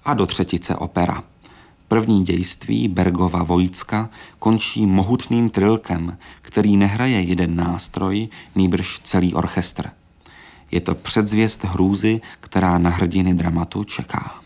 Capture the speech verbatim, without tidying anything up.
a do třetice opera. První dějství Bergova Vojcka končí mohutným trilkem, který nehraje jeden nástroj, nýbrž celý orchestr. Je to předzvěst hrůzy, která na hrdiny dramatu čeká.